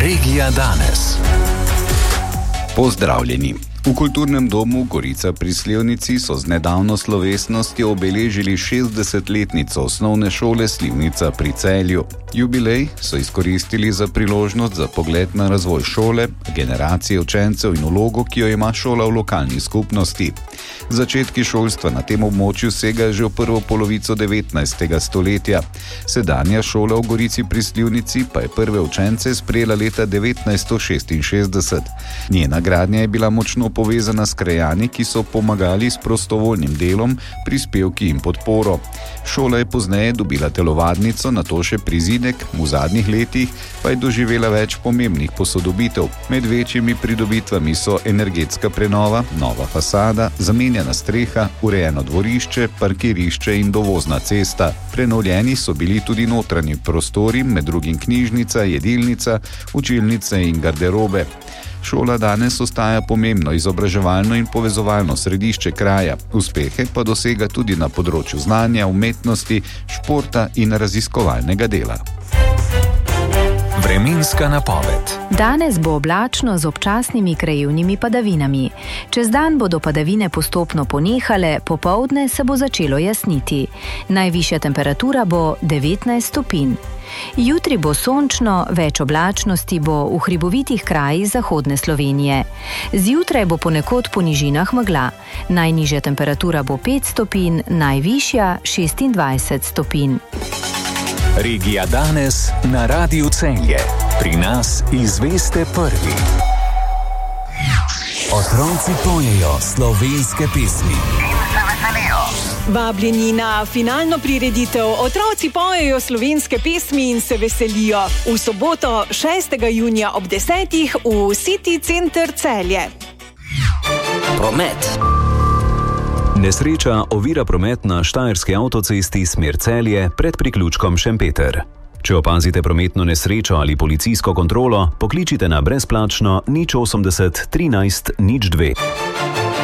Regija danes. Pozdravljeni. V kulturnem domu Gorica pri Slivnici so z nedavno slovesnostjo obeležili 60-letnico osnovne šole Slivnica pri Celju. Jubilej so izkoristili za priložnost za pogled na razvoj šole, generacije učencev in vlogo, ki jo ima šola v lokalni skupnosti. Začetki šolstva na tem območju segajo že v prvo polovico 19. stoletja. Sedanja šola v Gorici pri Slivnici pa je prve učence sprejela leta 1966. Njena gradnja je bila močno povezana s krajani, ki so pomagali s prostovoljnim delom, prispevki in podporo. Šola je pozneje dobila telovadnico, nato še prizidek, v zadnjih letih pa je doživela več pomembnih posodobitev. Med večjimi pridobitvami so energetska prenova, nova fasada, zamenjana streha, urejeno dvorišče, parkirišče in dovozna cesta. Prenovljeni so bili tudi notranji prostori, med drugim knjižnica, jedilnica, učilnice in garderobe. Šola danes ostaja pomembno izobraževalno in povezovalno središče kraja, uspehe pa dosega tudi na področju znanja, umetnosti, športa in raziskovalnega dela. Vremenska napoved. Danes bo oblačno z občasnimi krajevnimi padavinami. Čez dan bodo padavine postopno ponehale, popoldne se bo začelo jasniti. Najvišja temperatura bo 19 stopinj. Jutri bo sončno, več oblačnosti bo v hribovitih krajih zahodne Slovenije. Zjutraj bo ponekod po nižinah megla. Najnižja temperatura bo 5 stopinj, najvišja 26 stopinj. Regija danes na Radiu Celje. Pri nas izveste prvi. Otroci pojejo slovenske pesmi. In se veselijo. Vabljeni na finalno prireditev Otroci pojejo slovenske pesmi in se veselijo. V soboto 6. junija ob 10. v City Center Celje. Promet. Nesreča ovira promet na štajerski avtocesti smer Celje pred priključkom Šempeter. Če opazite prometno nesrečo ali policijsko kontrolo, pokličite na brezplačno 080 13 02.